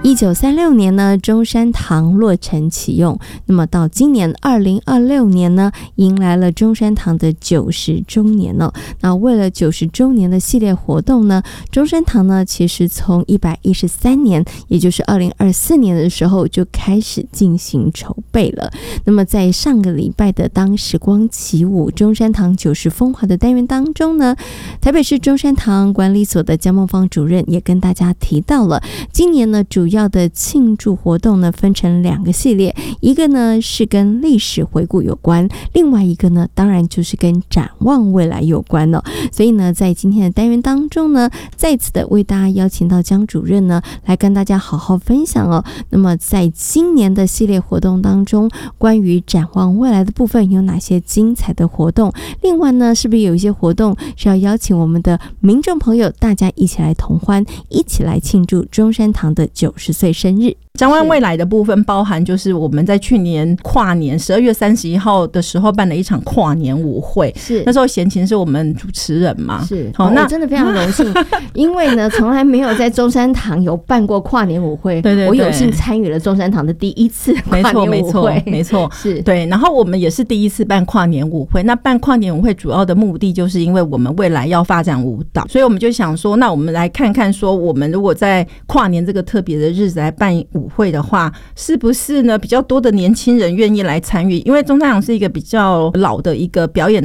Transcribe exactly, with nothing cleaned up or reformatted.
一九三六年呢，中山堂落成启用，那么到今年二零二六年呢，迎来了中山堂的九十周年了。那为了九十周年的系列活动呢，中山堂呢其实从一百一十三年，也就是二零二四年的时候就开始进行筹备了。那么在上个礼拜的当时光起舞中山堂九十风华的单元当中呢，台北市中山堂管理所的江梦芳主任也跟大家提到了，今年呢主要的庆祝活动呢分成两个系列，一个呢是跟历史回顾有关，另外一个呢当然就是跟展望未来有关了。所以呢在今天的单元当中呢，再次的为大家邀请到江主任呢来跟大家好好分享哦。那么在今年的系列活动当中，关于展望未来的部分有哪些精彩的活动？另外呢，是不是有一些活动是要邀请我们的民众朋友大家一起来同欢，一起来庆祝中山堂的九十岁生日？ 展望未来的部分包含就是我们在去年跨年十二月三十一号的时候办了一场跨年舞会， 是那时候贤琴是我们主持人嘛， 是好、哦，那我真的非常荣幸，因为呢从来没有在中山堂有办过跨年舞会， 对对对， 我有幸参与了中山堂的第一次跨年舞会， 没错没错没错， 是对。然后我们也是第一次办跨年舞会，那办跨年舞会主要的目的就是因为我们未来要发展舞蹈，所以我们就想说，那我们来看看说，我们如果在跨年这个特别的日子来办舞会的话，是不是呢比较多的年轻人愿意来参与？因为中山堂是一个比较老的一个表演